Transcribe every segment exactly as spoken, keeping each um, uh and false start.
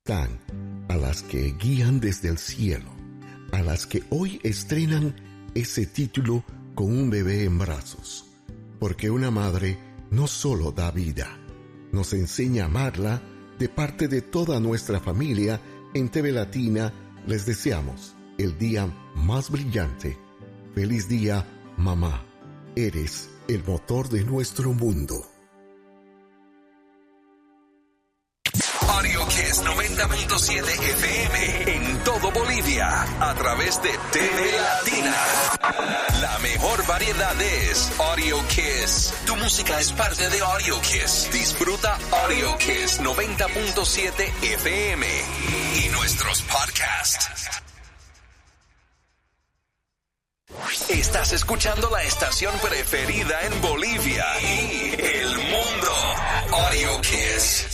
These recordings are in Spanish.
Dan a las que guían desde el cielo, a las que hoy estrenan ese título con un bebé en brazos, porque una madre no solo da vida, nos enseña a amarla. De parte de toda nuestra familia en T V Latina, les deseamos el día más brillante. Feliz día, mamá. Eres el motor de nuestro mundo. Audio Kiss noventa punto siete F M en todo Bolivia a través de T V Latina. La mejor variedad es Audio Kiss. Tu música es parte de Audio Kiss. Disfruta Audio Kiss noventa punto siete F M y nuestros podcasts. Estás escuchando la estación preferida en Bolivia y el mundo. Audio Kiss.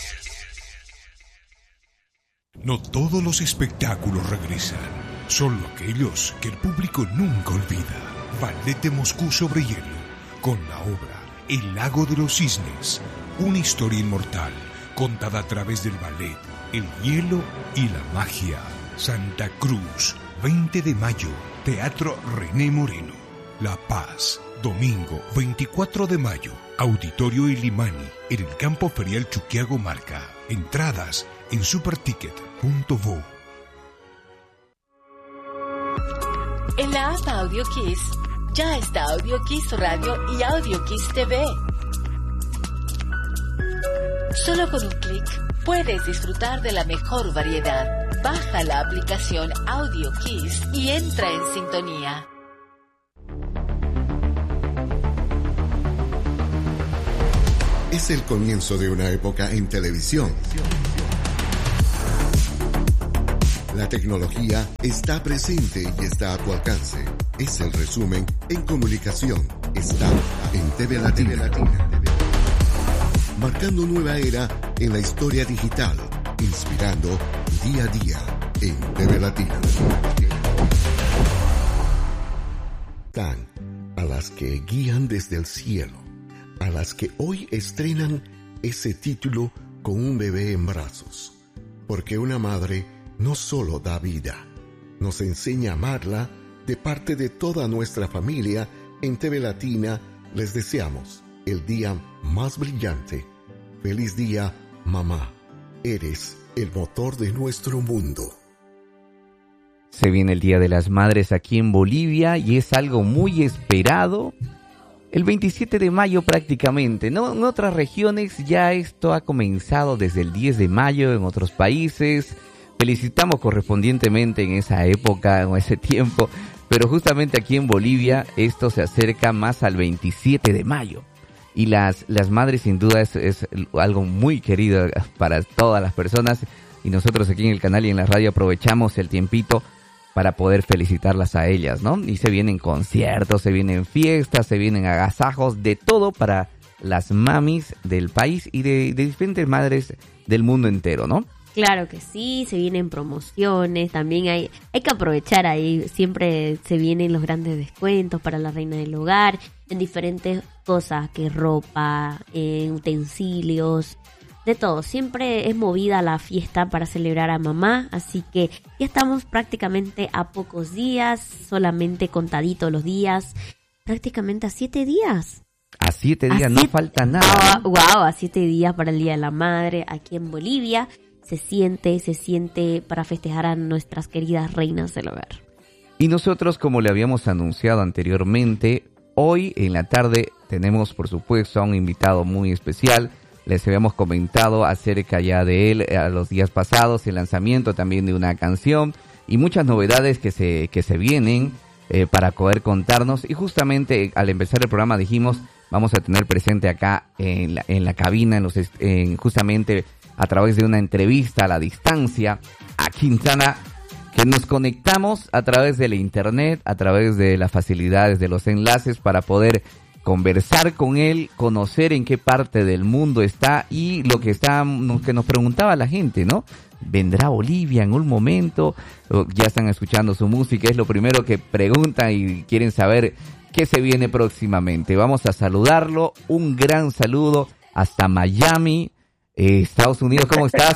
No todos los espectáculos regresan, solo aquellos que el público nunca olvida. Ballet de Moscú sobre hielo, con la obra El lago de los cisnes, una historia inmortal, contada a través del ballet, el hielo y la magia. Santa Cruz, veinte de mayo, Teatro René Moreno. La Paz, domingo veinticuatro de mayo, Auditorio Ilimani, en el Campo Ferial Chuquiago Marca. Entradas en superticket punto vo. En la app Audio Kiss, ya está Audio Kiss Radio y Audio Kiss T V. Solo con un clic puedes disfrutar de la mejor variedad. Baja la aplicación Audio Kiss y entra en sintonía. Es el comienzo de una época en televisión. La tecnología está presente y está a tu alcance. Es el resumen en comunicación. Está en T V Latina. Marcando nueva era en la historia digital. Inspirando día a día en T V Latina. Dan a las que guían desde el cielo, a las que hoy estrenan ese título con un bebé en brazos, porque una madre no solo da vida, nos enseña a amarla. De parte de toda nuestra familia en T V Latina, les deseamos el día más brillante. Feliz día, mamá. Eres el motor de nuestro mundo. Se viene el Día de las Madres aquí en Bolivia y es algo muy esperado. El veintisiete de mayo prácticamente, ¿no? En otras regiones ya esto ha comenzado desde el diez de mayo, en otros países. Felicitamos correspondientemente en esa época, en ese tiempo, pero justamente aquí en Bolivia esto se acerca más al veintisiete de mayo. Y las, las madres sin duda es, es algo muy querido para todas las personas y nosotros aquí en el canal y en la radio aprovechamos el tiempito para poder felicitarlas a ellas, ¿no? Y se vienen conciertos, se vienen fiestas, se vienen agasajos, de todo para las mamis del país y de, de diferentes madres del mundo entero, ¿no? Claro que sí, se vienen promociones, también hay hay que aprovechar ahí, siempre se vienen los grandes descuentos para la reina del hogar, en diferentes cosas, que ropa, en utensilios, de todo. Siempre es movida la fiesta para celebrar a mamá, así que ya estamos prácticamente a pocos días, solamente contaditos los días, prácticamente a siete días. A siete días, a no siete... falta nada. Ah, wow, a siete días para el Día de la Madre aquí en Bolivia. Se siente, se siente para festejar a nuestras queridas reinas del hogar. Y nosotros, como le habíamos anunciado anteriormente, hoy en la tarde tenemos, por supuesto, a un invitado muy especial. Les habíamos comentado acerca ya de él a los días pasados, el lanzamiento también de una canción y muchas novedades que se que se vienen eh, para poder contarnos. Y justamente al empezar el programa dijimos, vamos a tener presente acá en la, en la cabina, en los en, justamente a través de una entrevista a la distancia a Quintana, que nos conectamos a través de la internet, a través de las facilidades de los enlaces para poder conversar con él, conocer en qué parte del mundo está y lo que está, que nos preguntaba la gente, ¿no? ¿Vendrá a Bolivia en un momento? Ya están escuchando su música, es lo primero que preguntan y quieren saber qué se viene próximamente. Vamos a saludarlo, un gran saludo hasta Miami, eh, Estados Unidos. ¿Cómo estás?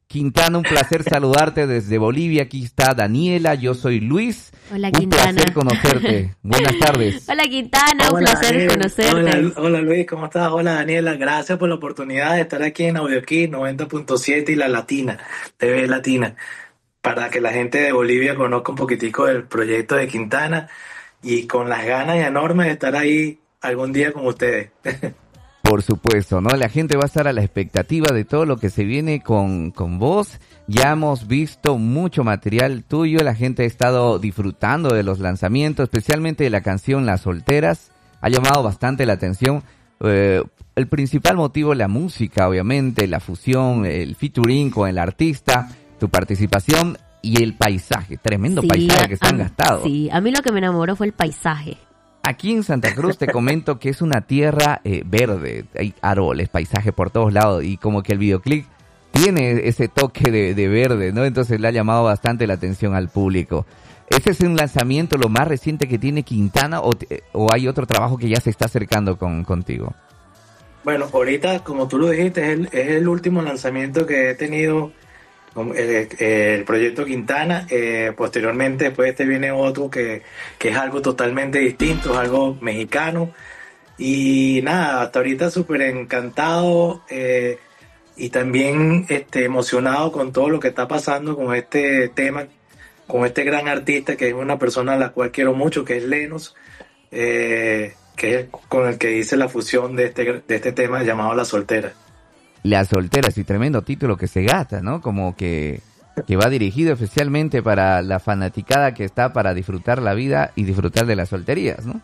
Quintana, un placer saludarte desde Bolivia. Aquí está Daniela, yo soy Luis. Hola, un Quintana. Un placer conocerte. Buenas tardes. Hola, Quintana, un Hola, placer Daniel. conocerte. Hola, hola, Luis, ¿cómo estás? Hola, Daniela. Gracias por la oportunidad de estar aquí en AudioKiss noventa punto siete y La Latina, T V Latina, para que la gente de Bolivia conozca un poquitico del proyecto de Quintana y con las ganas enormes de estar ahí algún día con ustedes. Por supuesto, ¿no? La gente va a estar a la expectativa de todo lo que se viene con, con vos. Ya hemos visto mucho material tuyo, la gente ha estado disfrutando de los lanzamientos, especialmente de la canción Las Solteras. Ha llamado bastante la atención. Eh, el principal motivo, la música, obviamente, la fusión, el featuring con el artista, tu participación y el paisaje. Tremendo Sí, paisaje que se a- han gastado. Sí, a mí lo que me enamoró fue el paisaje. Aquí en Santa Cruz te comento que es una tierra eh, verde, hay árboles, paisaje por todos lados y como que el videoclip tiene ese toque de, de verde, ¿no? Entonces le ha llamado bastante la atención al público. ¿Ese es un lanzamiento lo más reciente que tiene Quintana o, te- o hay otro trabajo que ya se está acercando con, contigo? Bueno, ahorita, como tú lo dijiste, es el, es el último lanzamiento que he tenido, con el, el proyecto Quintana. Eh, posteriormente, después este viene otro que, que es algo totalmente distinto, es algo mexicano. Y nada, hasta ahorita súper encantado eh, y también este, emocionado con todo lo que está pasando con este tema, con este gran artista que es una persona a la cual quiero mucho, que es Lenos. Eh, que es con el que hice la fusión de este, de este tema llamado La Soltera. Las Solteras, y tremendo título que se gasta, ¿no? Como que, que va dirigido especialmente para la fanaticada que está para disfrutar la vida y disfrutar de las solterías, ¿no?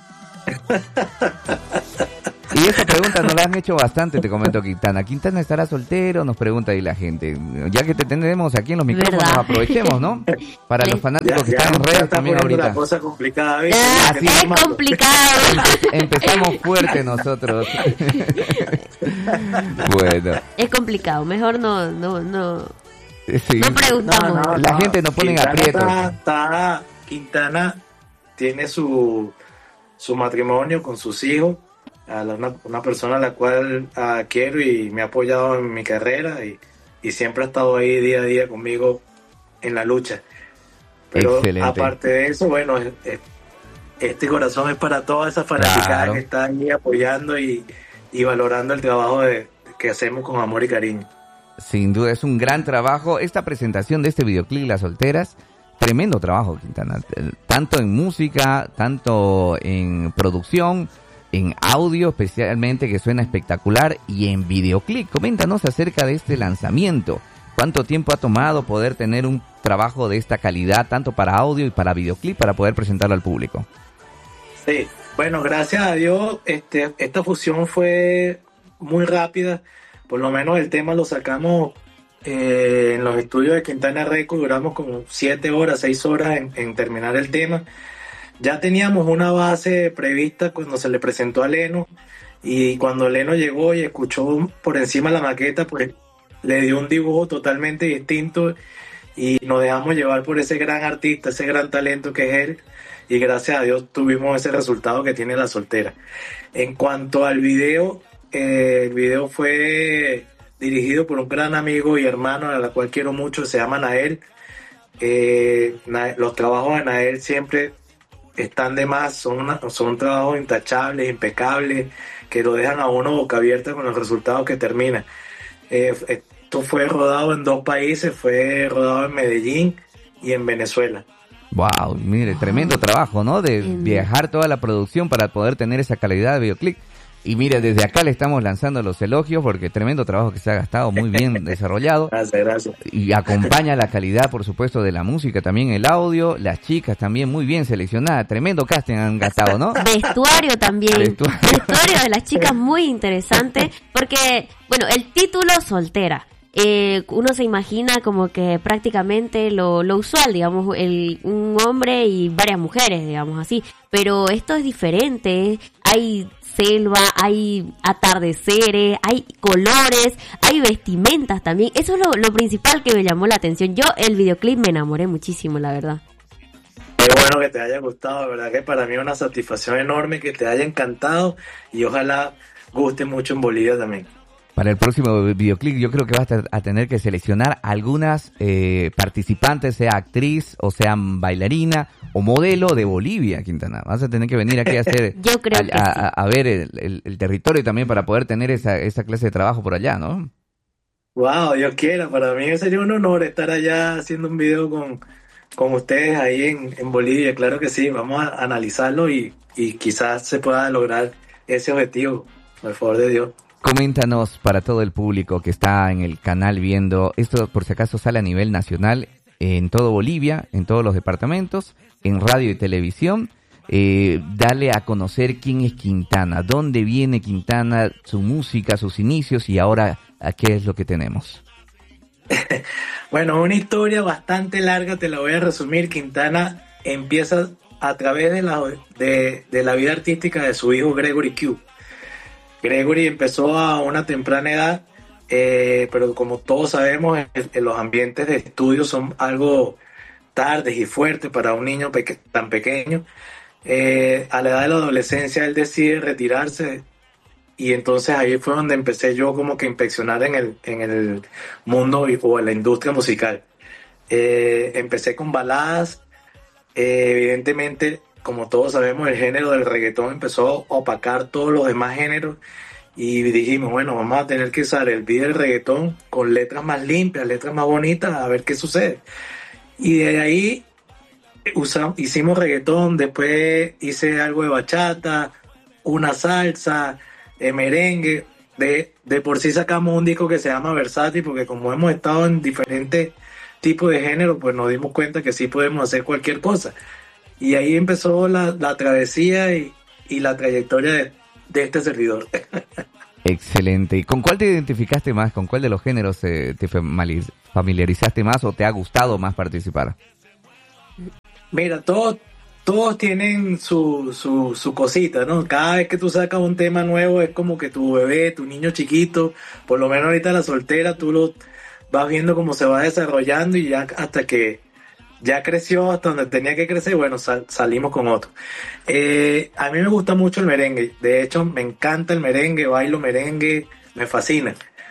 Y esa pregunta nos la han hecho bastante, te comento, Quintana. ¿Quintana estará soltero? Nos pregunta ahí la gente. Ya que te tenemos aquí en los micrófonos, ¿Verdad? aprovechemos, ¿no? Para los fanáticos que están en ya redes está también poniendo ahorita. la cosa complicada, ¿viste? Ah, Que así está es malo. complicado. Empezamos fuerte nosotros. Bueno, Es complicado, mejor no, no, no, sí. no preguntamos. La gente nos pone en Quintana aprietos. está- está- Quintana tiene su, su matrimonio con sus hijos, a la- una, una persona a la cual ah, quiero y me ha apoyado en mi carrera y, y siempre ha estado ahí día a día conmigo en la lucha. Pero Excelente. aparte de eso, bueno, es- es- este corazón es para toda esa fanaticada Claro. que está ahí apoyando y, y valorando el trabajo de, que hacemos con amor y cariño. Sin duda es un gran trabajo. Esta presentación de este videoclip, Las Solteras, tremendo trabajo, Quintana. Eh, Tanto en música, tanto en producción, en audio especialmente, que suena espectacular, y en videoclip. Coméntanos acerca de este lanzamiento. ¿Cuánto tiempo ha tomado poder tener un trabajo de esta calidad, tanto para audio y para videoclip, para poder presentarlo al público? Sí, bueno, gracias a Dios, este, esta fusión fue muy rápida. Por lo menos el tema lo sacamos eh, en los estudios de Quintana Records, duramos como siete horas, seis horas en, en terminar el tema. Ya teníamos una base prevista cuando se le presentó a Leno, y cuando Leno llegó y escuchó por encima la maqueta, pues le dio un dibujo totalmente distinto y nos dejamos llevar por ese gran artista, ese gran talento que es él, y gracias a Dios tuvimos ese resultado que tiene La Soltera. En cuanto al video, eh, el video fue dirigido por un gran amigo y hermano a la cual quiero mucho, se llama Nael. Eh, Na- los trabajos de Nael siempre están de más, son, una- son trabajos intachables, impecables, que lo dejan a uno boca abierta con los resultados que termina. Eh, esto fue rodado en dos países, fue rodado en Medellín y en Venezuela. Wow, mire, tremendo trabajo, ¿no? De En- viajar toda la producción para poder tener esa calidad de videoclip. Y mire, desde acá le estamos lanzando los elogios porque tremendo trabajo que se ha gastado, muy bien desarrollado. Gracias, gracias. Y acompaña la calidad, por supuesto, de la música, también el audio, las chicas también muy bien seleccionadas, tremendo casting han gastado, ¿no? Vestuario también. Vestuario. Vestuario de las chicas muy interesante porque, bueno, el título Soltera. Eh, uno se imagina como que prácticamente lo, lo usual, digamos, el, un hombre y varias mujeres, digamos así. Pero esto es diferente. Hay selva, hay atardeceres, hay colores, hay vestimentas también. Eso es lo, lo principal que me llamó la atención. Yo el videoclip me enamoré muchísimo, la verdad. Qué bueno que te haya gustado, de verdad que para mí es una satisfacción enorme que te haya encantado y ojalá guste mucho en Bolivia también. Para el próximo videoclip yo creo que vas a tener que seleccionar algunas eh, participantes, sea actriz o sea bailarina o modelo de Bolivia, Quintana. Vas a tener que venir aquí a hacer yo creo a, que a, sí. a, a ver el, el, el territorio también para poder tener esa, esa clase de trabajo por allá, ¿no? Wow, Dios quiera, para mí sería un honor estar allá haciendo un video con, con ustedes ahí en, en Bolivia. Claro que sí, vamos a analizarlo y, y quizás se pueda lograr ese objetivo, por favor de Dios. Coméntanos para todo el público que está en el canal viendo, esto por si acaso sale a nivel nacional, en todo Bolivia, en todos los departamentos, en radio y televisión. Eh, dale a conocer quién es Quintana, dónde viene Quintana, su música, sus inicios y ahora a qué es lo que tenemos. Bueno, una historia bastante larga, te la voy a resumir. Quintana empieza a través de la, de, de la vida artística de su hijo Gregory Q. Gregory empezó a una temprana edad, eh, pero como todos sabemos, en, en los ambientes de estudio son algo tardes y fuertes para un niño peque- tan pequeño. Eh, a la edad de la adolescencia él decide retirarse y entonces ahí fue donde empecé yo como que a inspeccionar en el, en el mundo y- o en la industria musical. Eh, empecé con baladas, eh, evidentemente, como todos sabemos, el género del reggaetón empezó a opacar todos los demás géneros y dijimos, bueno, vamos a tener que usar el beat del reggaetón con letras más limpias, letras más bonitas, a ver qué sucede. Y de ahí usamos, hicimos reggaetón, después hice algo de bachata, una salsa, eh, merengue. De, de por sí sacamos un disco que se llama Versátil, porque como hemos estado en diferentes tipos de género, pues nos dimos cuenta que sí podemos hacer cualquier cosa. Y ahí empezó la, la travesía y, y la trayectoria de, de este servidor. Excelente. ¿Y con cuál te identificaste más? ¿Con cuál de los géneros eh, te familiarizaste más o te ha gustado más participar? Mira, todos, todos tienen su, su, su cosita, ¿no? Cada vez que tú sacas un tema nuevo es como que tu bebé, tu niño chiquito, por lo menos ahorita la soltera, tú lo vas viendo cómo se va desarrollando y ya hasta que ya creció hasta donde tenía que crecer, bueno, sal, salimos con otro. Eh, a mí me gusta mucho el merengue, de hecho me encanta el merengue, bailo merengue, me fascina.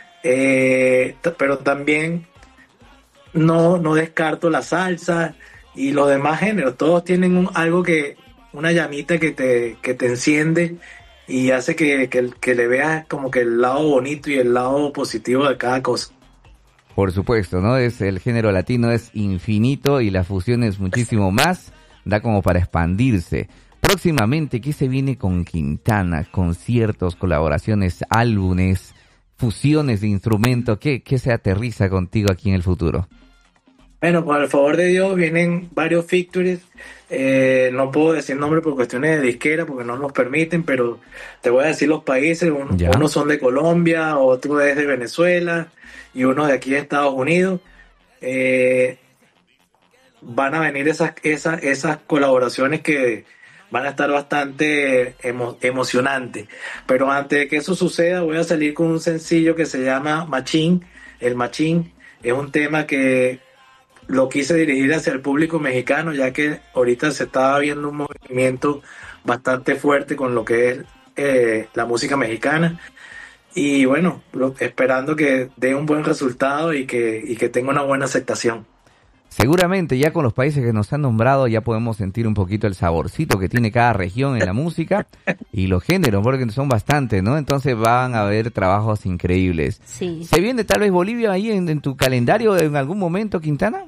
Eh, t- pero también no, no descarto la salsa y los demás géneros, todos tienen un, algo que, una llamita que te, que te enciende y hace que, que, que le veas como que el lado bonito y el lado positivo de cada cosa. Por supuesto, ¿no? Es el género latino es infinito y la fusión es muchísimo más, da como para expandirse. Próximamente, ¿qué se viene con Quintana? Conciertos, colaboraciones, álbumes, fusiones de instrumentos, ¿qué, qué se aterriza contigo aquí en el futuro? Bueno, por el favor de Dios, vienen varios features. Eh, no puedo decir nombre por cuestiones de disquera porque no nos permiten, pero te voy a decir los países. Un, unos son de Colombia, otro es de Venezuela y uno de aquí de Estados Unidos. Eh, van a venir esas, esas, esas colaboraciones que van a estar bastante emo, emocionantes. Pero antes de que eso suceda, voy a salir con un sencillo que se llama Machín. El Machín es un tema que lo quise dirigir hacia el público mexicano, ya que ahorita se está viendo un movimiento bastante fuerte con lo que es eh, la música mexicana. Y bueno, lo, esperando que dé un buen resultado y que, y que tenga una buena aceptación. Seguramente ya con los países que nos han nombrado ya podemos sentir un poquito el saborcito que tiene cada región en la música y los géneros, porque son bastantes, ¿no? Entonces van a haber trabajos increíbles. Sí. ¿Se viene tal vez Bolivia ahí en, en tu calendario en algún momento, Quintana?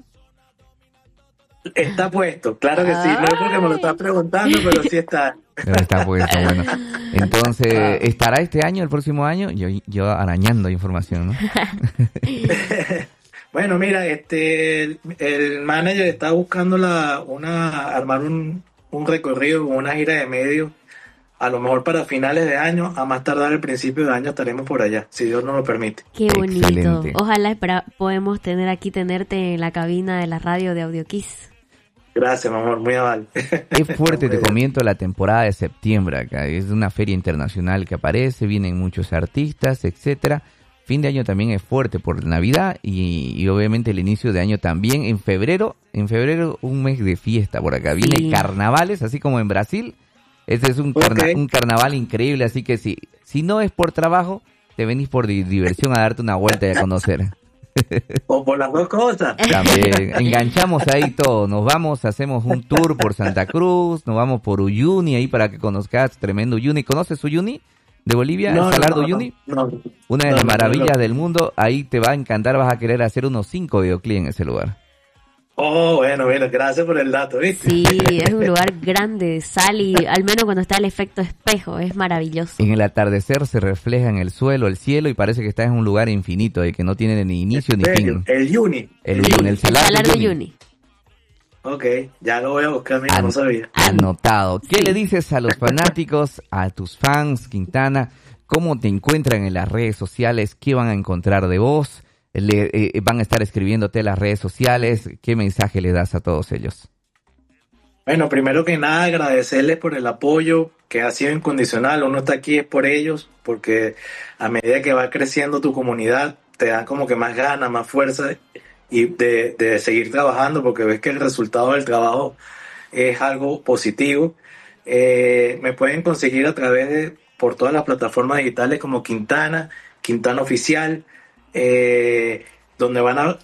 Está puesto, claro que sí. No es porque me lo estás preguntando, pero sí está. Pero está puesto, bueno. Entonces, ¿estará este año, el próximo año? Yo, yo arañando información, ¿no? Bueno, mira, este, el, el manager está buscando la, una, armar un, un recorrido, una gira de medios, a lo mejor para finales de año, a más tardar el principio de año estaremos por allá, si Dios nos lo permite. Qué bonito. Excelente. Ojalá espera, podemos tener aquí, tenerte en la cabina de la radio de Audio Kiss. Gracias, mi amor, muy amable. Es fuerte, te comento, la temporada de septiembre acá. Es una feria internacional que aparece, vienen muchos artistas, etcétera. Fin de año también es fuerte por Navidad y, y obviamente el inicio de año también. En febrero, en febrero un mes de fiesta por acá. Viene Sí. carnavales, así como en Brasil. Ese es un, carna- Okay. un carnaval increíble, así que si, si no es por trabajo, te venís por di- diversión a darte una vuelta y a conocer. O por las dos cosas. También enganchamos ahí todo, nos vamos, hacemos un tour por Santa Cruz, nos vamos por Uyuni ahí para que conozcas tremendo Uyuni. ¿Conoces Uyuni de Bolivia? No, ¿El Salar de no, Uyuni? no, no. Una de No, las no, maravillas no. del mundo, ahí te va a encantar, vas a querer hacer unos cinco videoclips en ese lugar. Oh, bueno, bueno, gracias por el dato, ¿viste? Sí, es un lugar grande, sal y al menos cuando está el efecto espejo, es maravilloso. En el atardecer se refleja en el suelo, el cielo y parece que estás en un lugar infinito y que no tiene ni inicio ni fin. El Uni. El Uyuni, el El Salar, Salar de de Uyuni. Uyuni. Ok, ya lo voy a buscar, mira, An- no sabía. Anotado. ¿Qué Sí. le dices a los fanáticos, a tus fans, Quintana? ¿Cómo te encuentran en las redes sociales? ¿Qué van a encontrar de vos? Le, eh, ¿Van a estar escribiéndote en las redes sociales? ¿Qué mensaje le das a todos ellos? Bueno, primero que nada, agradecerles por el apoyo que ha sido incondicional. Uno está aquí es por ellos, porque a medida que va creciendo tu comunidad, te dan como que más ganas, más fuerza y de, de seguir trabajando, porque ves que el resultado del trabajo es algo positivo. Eh, me pueden conseguir a través de, por todas las plataformas digitales como Quintana, Quintana Oficial, eh, donde van a,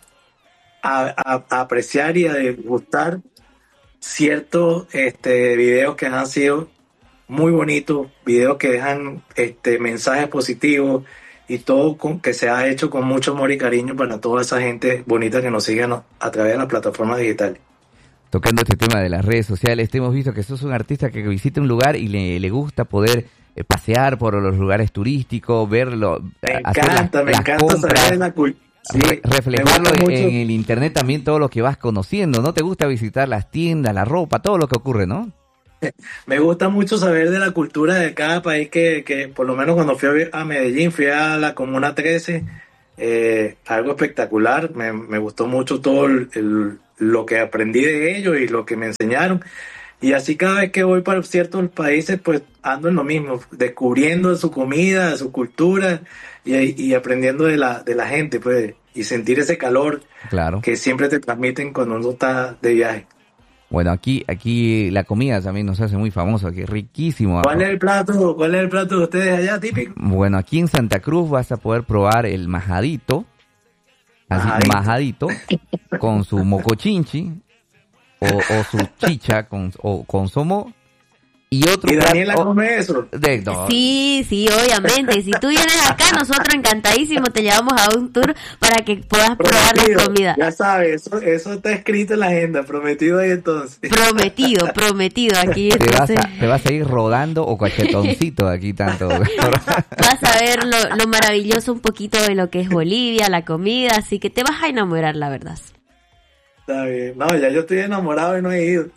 a, a- a apreciar y a degustar ciertos este, videos que han sido muy bonitos, videos que dejan este, mensajes positivos y todo con, que se ha hecho con mucho amor y cariño para toda esa gente bonita que nos sigue a, a través de las plataformas digitales. Tocando este tema de las redes sociales, te hemos visto que sos un artista que visita un lugar y le, le gusta poder eh, pasear por los lugares turísticos, verlo, Me hacer las- encanta, me las encanta compras, saber de la cultura. Sí, re- me reflejarlo gusta en, mucho. en el internet también todo lo que vas conociendo, ¿no? Te gusta visitar las tiendas, la ropa, todo lo que ocurre, ¿no? Me gusta mucho saber de la cultura de cada país que, que por lo menos cuando fui a, vi- a Medellín, fui a la Comuna trece, eh, algo espectacular, me, me gustó mucho todo el- el- lo que aprendí de ellos y lo que me enseñaron. Y así cada vez que voy para ciertos países, pues ando en lo mismo, descubriendo su comida, su cultura y, y aprendiendo de la, de la gente, pues, y sentir ese calor Claro. que siempre te transmiten cuando uno está de viaje. Bueno, aquí aquí la comida también nos hace muy famoso, aquí riquísimo. ¿Cuál es el plato? ¿Cuál es el plato de ustedes allá típico? Bueno, aquí en Santa Cruz vas a poder probar el majadito, así, Majadito. majadito, con su mocochinchi o, o su chicha con, o, con somo y otro ¿Y Daniela plato come eso? de no, Sí, sí, obviamente. Si tú vienes acá, nosotros encantadísimos te llevamos a un tour para que puedas probar la Prometido. comida. Ya sabes, eso, eso está escrito en la agenda, prometido ahí entonces. Prometido, prometido aquí. te vas entonces, a, te vas a ir rodando o cachetoncito aquí tanto. vas a ver lo, lo maravilloso un poquito de lo que es Bolivia, la comida, así que te vas a enamorar, la verdad. Está bien. No, ya yo estoy enamorado y no he ido.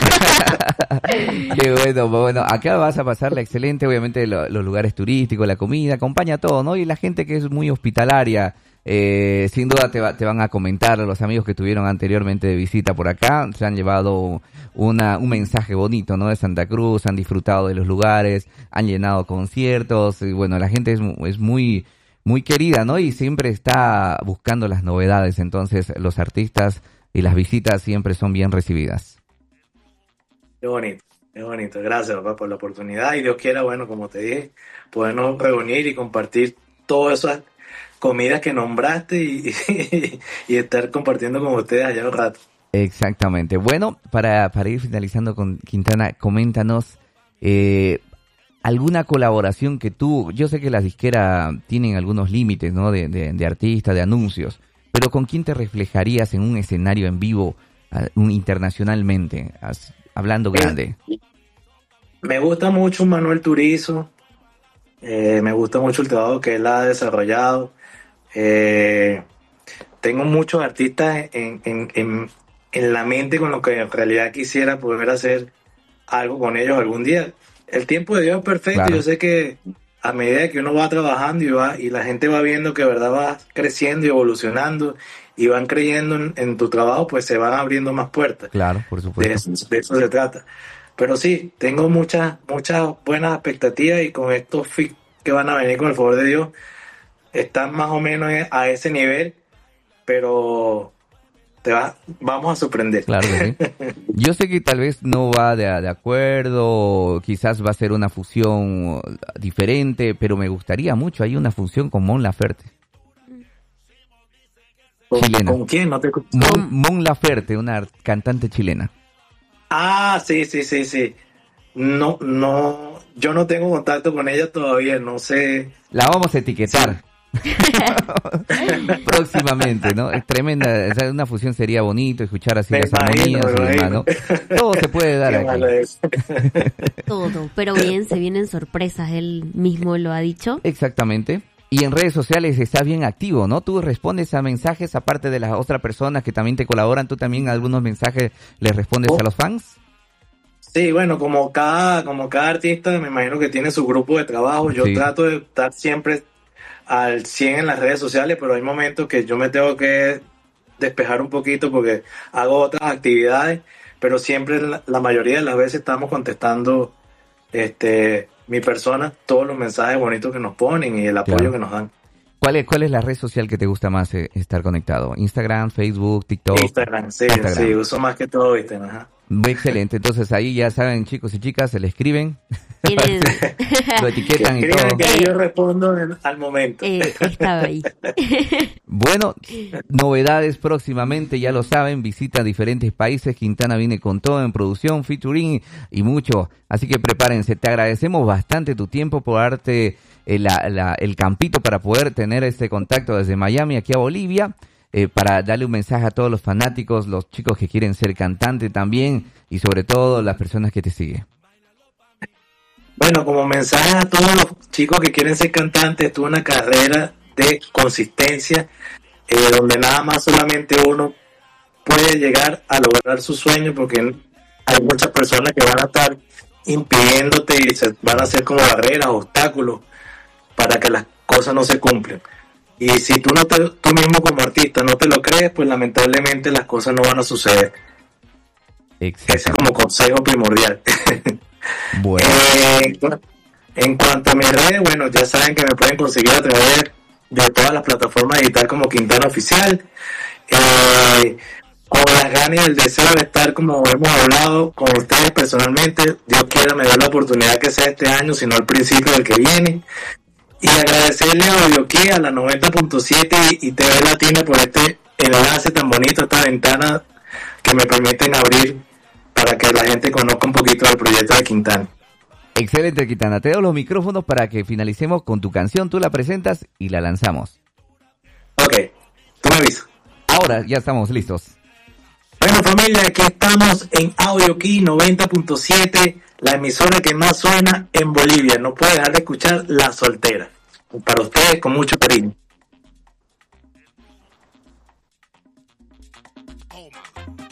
Qué bueno, bueno, acá vas a pasarla excelente, obviamente lo- los lugares turísticos, la comida, acompaña todo, ¿no? Y la gente que es muy hospitalaria, eh, sin duda te, va- te van a comentar, los amigos que tuvieron anteriormente de visita por acá, se han llevado una, un mensaje bonito, ¿no? De Santa Cruz, han disfrutado de los lugares, han llenado conciertos, y bueno, la gente es, mu- es muy, muy querida, ¿no? Y siempre está buscando las novedades, entonces los artistas y las visitas siempre son bien recibidas. Qué bonito, qué bonito. Gracias, papá, por la oportunidad. Y Dios quiera, bueno, como te dije, podernos reunir y compartir todas esas comidas que nombraste y, y, y estar compartiendo con ustedes allá un rato. Exactamente. Bueno, para, para ir finalizando con Quintana, coméntanos eh, alguna colaboración que tú, yo sé que las disqueras tienen algunos límites, ¿no? De, de, de artistas, de anuncios, pero ¿con quién te reflejarías en un escenario en vivo, uh, un, internacionalmente, as, hablando grande? Me gusta mucho Manuel Turizo, eh, me gusta mucho el trabajo que él ha desarrollado. Eh, tengo muchos artistas en, en, en, en la mente con lo que en realidad quisiera poder hacer algo con ellos algún día. El tiempo de Dios es perfecto. Claro. Yo sé que a medida que uno va trabajando y va y la gente va viendo que de verdad va creciendo y evolucionando y van creyendo en, en tu trabajo, pues se van abriendo más puertas. Claro, por De supuesto. eso, de eso se trata. Pero sí, tengo muchas, muchas buenas expectativas y con estos fits que van a venir con el favor de Dios, están más o menos a ese nivel, pero te va, vamos a sorprender. Claro que sí. Yo sé que tal vez no va de, de acuerdo, quizás va a ser una fusión diferente, pero me gustaría mucho. Hay una fusión con Mon Laferte. ¿Con, Chilena. ¿Con quién? No te escucho. Mon, Mon Laferte, una cantante chilena. Ah, sí, sí, sí, sí. No, no, yo no tengo contacto con ella todavía, no sé. La vamos a etiquetar. Próximamente, ¿no? Es tremenda, o sea, una fusión sería bonito escuchar así Me las imagino, armonías me y demás, ¿no? imagino. Todo se puede dar Qué malo aquí. es. Todo, pero bien, se vienen sorpresas, él mismo lo ha dicho. Exactamente. Y en redes sociales estás bien activo, ¿no? Tú respondes a mensajes, aparte de las otras personas que también te colaboran, tú también algunos mensajes les respondes Oh. a los fans. Sí, bueno, como cada, como cada artista, me imagino que tiene su grupo de trabajo. Yo Sí. trato de estar siempre al cien en las redes sociales, pero hay momentos que yo me tengo que despejar un poquito porque hago otras actividades, pero siempre la, la mayoría de las veces estamos contestando este mi persona todos los mensajes bonitos que nos ponen y el apoyo Claro. que nos dan. ¿Cuál es, cuál es la red social que te gusta más eh, estar conectado? ¿Instagram, Facebook, TikTok? Instagram, sí, Instagram. sí, uso más que todo Instagram. Ajá. Muy excelente. Entonces ahí ya saben, chicos y chicas, se le escriben, Tienen, lo etiquetan y todo. Escriben que yo respondo en- al momento. eh, estaba ahí. Bueno, novedades próximamente, ya lo saben, visita diferentes países, Quintana viene con todo en producción, featuring y mucho, así que prepárense, te agradecemos bastante tu tiempo por darte eh, la- la- el campito para poder tener este contacto desde Miami aquí a Bolivia, eh, para darle un mensaje a todos los fanáticos, los chicos que quieren ser cantante también y sobre todo las personas que te siguen. Bueno, como mensaje a todos los chicos que quieren ser cantantes, tuve una carrera de consistencia, eh, donde nada más solamente uno puede llegar a lograr su sueño, porque hay muchas personas que van a estar impidiéndote y se van a hacer como barreras, obstáculos, para que las cosas no se cumplan. Y si tú no te, tú mismo como artista no te lo crees, pues lamentablemente las cosas no van a suceder. Ese es Exacto. como consejo primordial. Bueno, Eh, en cu- en cuanto a mis redes, bueno, ya saben que me pueden conseguir a través de todas las plataformas digitales como Quintana Oficial. Eh, con las ganas y el deseo de estar, como hemos hablado, con ustedes personalmente. Dios quiera me dé la oportunidad que sea este año, sino al principio del que viene. Y agradecerle a AudioKey, a la noventa punto siete y, y T V Latina por este enlace tan bonito, esta ventana que me permiten abrir para que la gente conozca un poquito del proyecto de Quintana. excelente, Quintana. Te doy los micrófonos para que finalicemos con tu canción, tú la presentas y la lanzamos. Ok, tú me avisas. Ahora ya estamos listos. Bueno, familia, aquí estamos en AudioKey noventa punto siete, la emisora que más suena en Bolivia. No puede dejar de escuchar La Soltera. Para ustedes, con mucho cariño. Oh my.